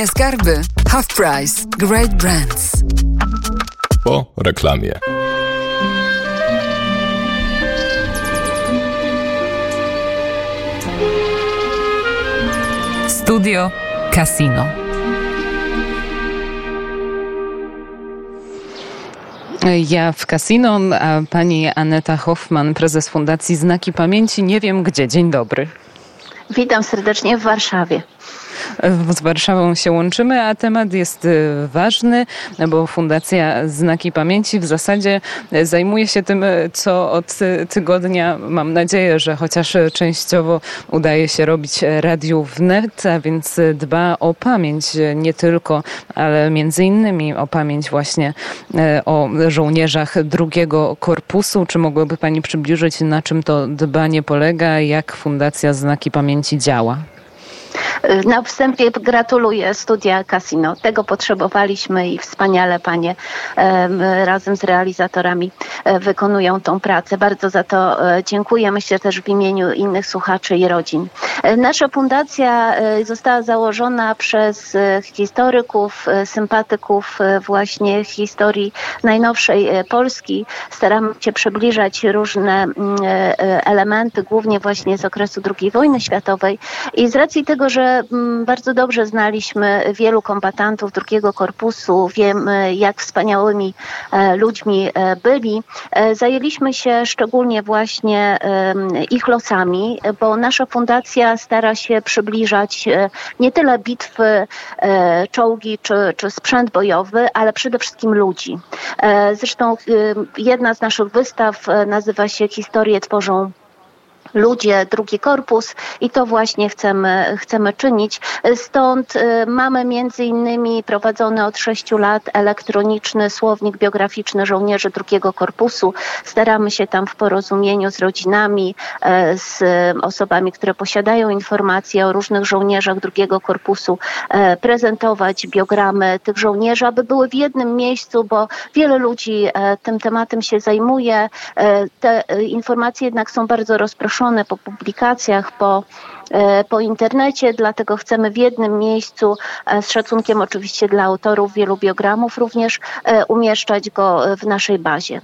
Skarby Half Price Great Brands. Po reklamie. Studio Casino. Ja w Casino, a pani Aneta Hoffman, prezes Fundacji Znaki Pamięci, nie wiem gdzie. Dzień dobry. Witam serdecznie w Warszawie. Z Warszawą się łączymy, a temat jest ważny, bo Fundacja Znaki Pamięci w zasadzie zajmuje się tym, co od tygodnia, mam nadzieję, że chociaż częściowo udaje się robić Radiu Wnet, a więc dba o pamięć nie tylko, ale między innymi o pamięć właśnie o żołnierzach drugiego korpusu. Czy mogłaby pani przybliżyć, na czym to dbanie polega, jak Fundacja Znaki Pamięci działa? Na wstępie gratuluję Studia Casino. Tego potrzebowaliśmy i wspaniale panie razem z realizatorami wykonują tą pracę. Bardzo za to dziękuję. Myślę też w imieniu innych słuchaczy i rodzin. Nasza fundacja została założona przez historyków, sympatyków właśnie historii najnowszej Polski. Staramy się przybliżać różne elementy, głównie właśnie z okresu II wojny światowej. I z racji tego, że bardzo dobrze znaliśmy wielu kombatantów drugiego korpusu, wiemy, jak wspaniałymi ludźmi byli. Zajęliśmy się szczególnie właśnie ich losami, bo nasza fundacja stara się przybliżać nie tyle bitwy, czołgi czy sprzęt bojowy, ale przede wszystkim ludzi. Zresztą jedna z naszych wystaw nazywa się Historię tworzą ludzie, drugi korpus i to właśnie chcemy czynić. Stąd mamy między innymi prowadzony od 6 lat elektroniczny słownik biograficzny żołnierzy drugiego korpusu. Staramy się tam w porozumieniu z rodzinami, z osobami, które posiadają informacje o różnych żołnierzach drugiego korpusu, prezentować biogramy tych żołnierzy, aby były w jednym miejscu, bo wiele ludzi tym tematem się zajmuje. Te informacje jednak są bardzo rozproszone po publikacjach, po internecie, dlatego chcemy w jednym miejscu, z szacunkiem oczywiście dla autorów wielu biogramów również, umieszczać go w naszej bazie.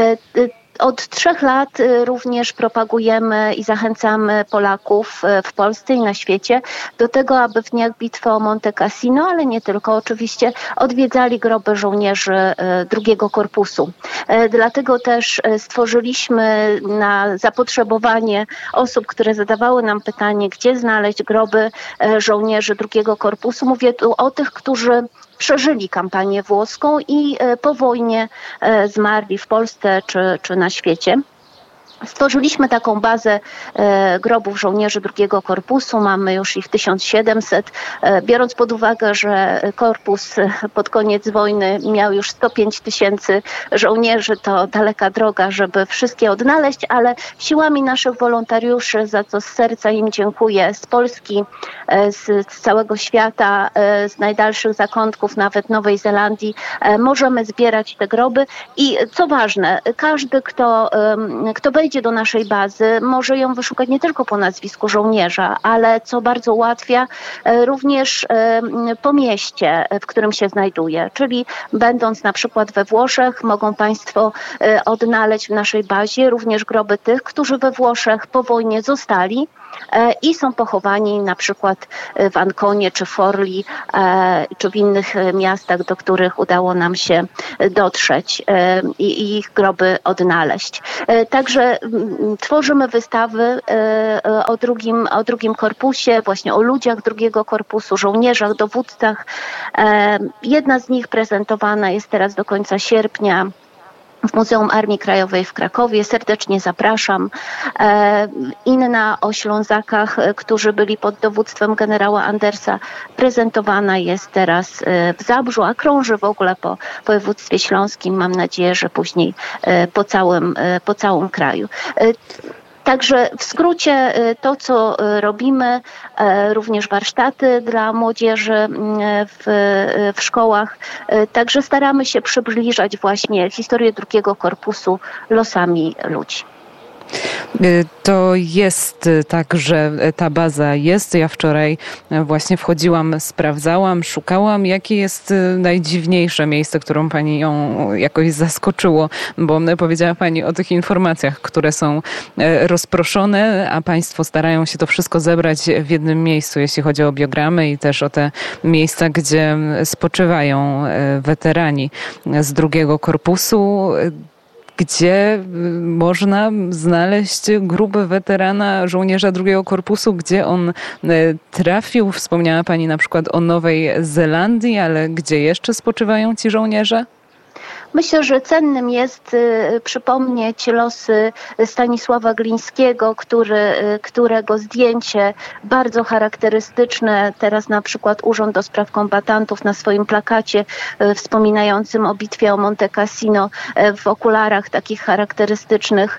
Od 3 lat również propagujemy i zachęcamy Polaków w Polsce i na świecie do tego, aby w dniach bitwy o Monte Cassino, ale nie tylko oczywiście, odwiedzali groby żołnierzy drugiego korpusu. Dlatego też stworzyliśmy na zapotrzebowanie osób, które zadawały nam pytanie, gdzie znaleźć groby żołnierzy drugiego korpusu. Mówię tu o tych, którzy przeżyli kampanię włoską i po wojnie zmarli w Polsce czy na świecie. Stworzyliśmy taką bazę grobów żołnierzy drugiego korpusu. Mamy już ich 1700. Biorąc pod uwagę, że korpus pod koniec wojny miał już 105 000 żołnierzy, to daleka droga, żeby wszystkie odnaleźć, ale siłami naszych wolontariuszy, za co z serca im dziękuję, z Polski, z całego świata, z najdalszych zakątków, nawet Nowej Zelandii, możemy zbierać te groby. I co ważne, każdy, kto wejdzie do naszej bazy, może ją wyszukać nie tylko po nazwisku żołnierza, ale co bardzo ułatwia, również po mieście, w którym się znajduje. Czyli będąc na przykład we Włoszech, mogą państwo odnaleźć w naszej bazie również groby tych, którzy we Włoszech po wojnie zostali i są pochowani na przykład w Anconie czy Forli, czy w innych miastach, do których udało nam się dotrzeć i ich groby odnaleźć. Także tworzymy wystawy o drugim korpusie, właśnie o ludziach drugiego korpusu, żołnierzach, dowódcach. Jedna z nich prezentowana jest teraz do końca sierpnia w Muzeum Armii Krajowej w Krakowie. Serdecznie zapraszam. Inna o Ślązakach, którzy byli pod dowództwem generała Andersa, prezentowana jest teraz w Zabrzu, a krąży w ogóle po województwie śląskim. Mam nadzieję, że później po całym kraju. Także w skrócie to, co robimy, również warsztaty dla młodzieży w szkołach. Także staramy się przybliżać właśnie historię drugiego korpusu losami ludzi. To jest tak, że ta baza jest. Ja wczoraj właśnie wchodziłam, sprawdzałam, szukałam, jakie jest najdziwniejsze miejsce, którą pani ją jakoś zaskoczyło, bo powiedziała pani o tych informacjach, które są rozproszone, a państwo starają się to wszystko zebrać w jednym miejscu, jeśli chodzi o biogramy i też o te miejsca, gdzie spoczywają weterani z drugiego korpusu. Gdzie można znaleźć grupę weterana, żołnierza drugiego korpusu, gdzie on trafił? Wspomniała pani na przykład o Nowej Zelandii, ale gdzie jeszcze spoczywają ci żołnierze? Myślę, że cennym jest przypomnieć losy Stanisława Glińskiego, którego zdjęcie bardzo charakterystyczne, teraz na przykład Urząd do Spraw Kombatantów na swoim plakacie wspominającym o bitwie o Monte Cassino w okularach takich charakterystycznych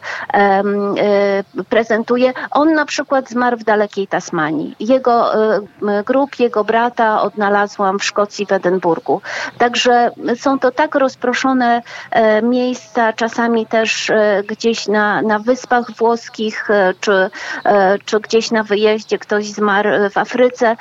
prezentuje. On na przykład zmarł w dalekiej Tasmanii. Jego grób, jego brata odnalazłam w Szkocji, w Edynburgu. Także są to tak rozproszone miejsca, czasami też gdzieś na Wyspach Włoskich, czy gdzieś na wyjeździe ktoś zmarł w Afryce.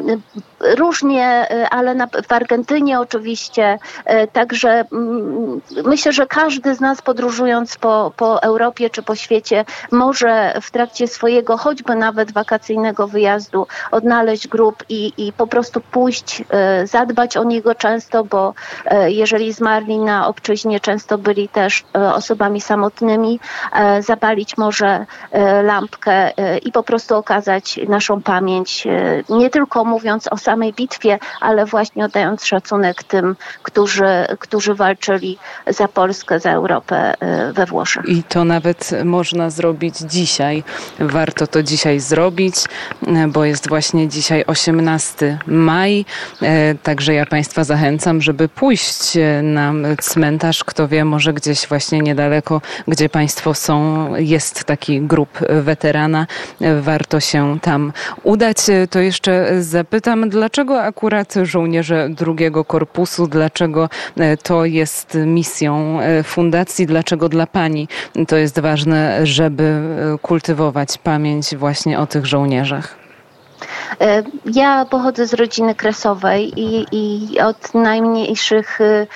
Różnie, ale w Argentynie oczywiście. Także myślę, że każdy z nas podróżując po Europie czy po świecie może w trakcie swojego choćby nawet wakacyjnego wyjazdu odnaleźć grób i po prostu pójść, zadbać o niego często, bo jeżeli zmarli na obczyźnie, często byli też osobami samotnymi, zapalić może lampkę i po prostu okazać naszą pamięć, nie tylko mówiąc o samej bitwie, ale właśnie oddając szacunek tym, którzy walczyli za Polskę, za Europę we Włoszech. I to nawet można zrobić dzisiaj. Warto to dzisiaj zrobić, bo jest właśnie dzisiaj 18 maj. Także ja państwa zachęcam, żeby pójść na cmentarz. Kto wie, może gdzieś właśnie niedaleko, gdzie państwo są, jest taki grób weterana. Warto się tam udać. To jeszcze zapytam, dlaczego akurat żołnierze drugiego korpusu, dlaczego to jest misją fundacji, dlaczego dla pani to jest ważne, żeby kultywować pamięć właśnie o tych żołnierzach? Ja pochodzę z rodziny kresowej i od najmniejszych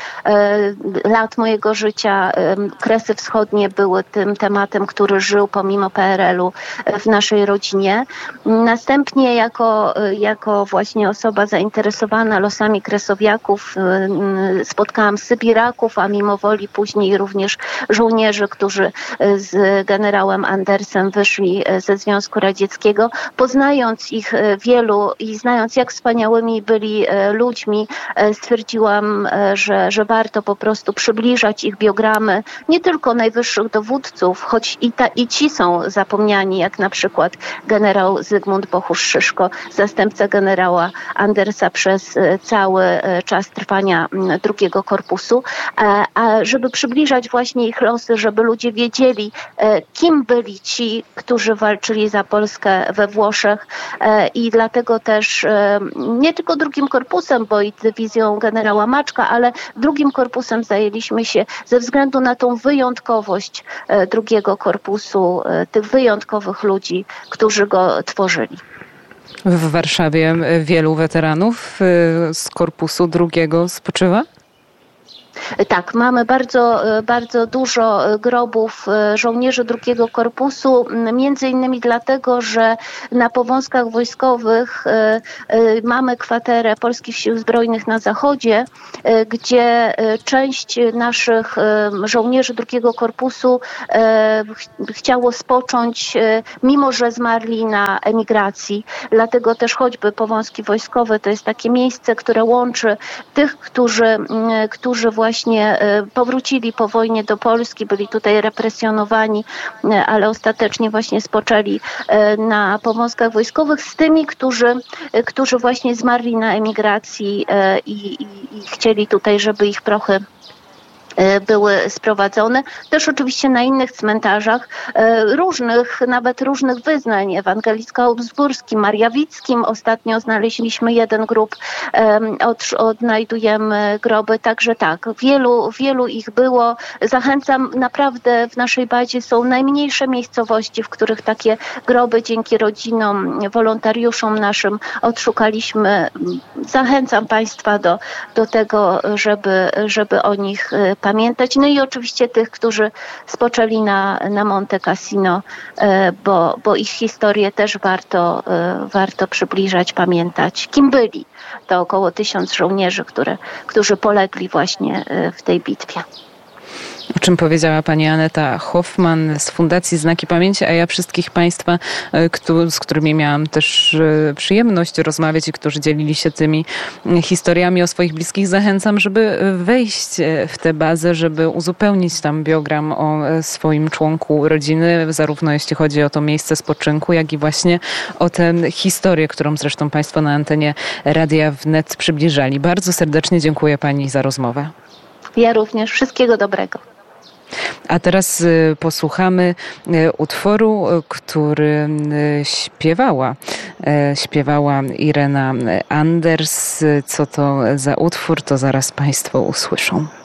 lat mojego życia Kresy Wschodnie były tym tematem, który żył pomimo PRL-u w naszej rodzinie. Następnie jako właśnie osoba zainteresowana losami kresowiaków spotkałam Sybiraków, a mimo woli później również żołnierzy, którzy z generałem Andersem wyszli ze Związku Radzieckiego. Poznając ich wielu i znając, jak wspaniałymi byli ludźmi, stwierdziłam, że warto po prostu przybliżać ich biogramy, nie tylko najwyższych dowódców, choć i ci są zapomniani, jak na przykład generał Zygmunt Bohusz-Szyszko, zastępca generała Andersa przez cały czas trwania drugiego korpusu, a żeby przybliżać właśnie ich losy, żeby ludzie wiedzieli, kim byli ci, którzy walczyli za Polskę we Włoszech, i dlatego też nie tylko drugim korpusem, bo i dywizją generała Maczka, ale drugim korpusem zajęliśmy się ze względu na tą wyjątkowość drugiego korpusu, tych wyjątkowych ludzi, którzy go tworzyli. W Warszawie wielu weteranów z korpusu drugiego spoczywa? Tak, mamy bardzo dużo grobów żołnierzy drugiego korpusu, między innymi dlatego, że na Powązkach Wojskowych mamy kwaterę Polskich Sił Zbrojnych na zachodzie, gdzie część naszych żołnierzy drugiego korpusu chciało spocząć, mimo że zmarli na emigracji. Dlatego też choćby Powązki Wojskowe to jest takie miejsce, które łączy tych, którzy właśnie powrócili po wojnie do Polski, byli tutaj represjonowani, ale ostatecznie właśnie spoczęli na Powązkach Wojskowych z tymi, którzy właśnie zmarli na emigracji i chcieli tutaj, żeby ich prochy były sprowadzone. Też oczywiście na innych cmentarzach nawet różnych wyznań, ewangelicko-augsburskim, mariawickim. Ostatnio znaleźliśmy jeden grób, odnajdujemy groby, także tak, wielu ich było. Zachęcam, naprawdę w naszej bazie są najmniejsze miejscowości, w których takie groby dzięki rodzinom, wolontariuszom naszym odszukaliśmy. Zachęcam Państwa do tego, żeby o nich pamiętać. No i oczywiście tych, którzy spoczęli na Monte Cassino, bo ich historię też warto przybliżać, pamiętać. Kim byli? To około 1000 żołnierzy, którzy polegli właśnie w tej bitwie. O czym powiedziała pani Aneta Hoffman z Fundacji Znaki Pamięci, a ja wszystkich Państwa, z którymi miałam też przyjemność rozmawiać i którzy dzielili się tymi historiami o swoich bliskich, zachęcam, żeby wejść w tę bazę, żeby uzupełnić tam biogram o swoim członku rodziny, zarówno jeśli chodzi o to miejsce spoczynku, jak i właśnie o tę historię, którą zresztą Państwo na antenie Radia Wnet przybliżali. Bardzo serdecznie dziękuję pani za rozmowę. Ja również. Wszystkiego dobrego. A teraz posłuchamy utworu, który śpiewała Irena Anders. Co to za utwór, to zaraz Państwo usłyszą.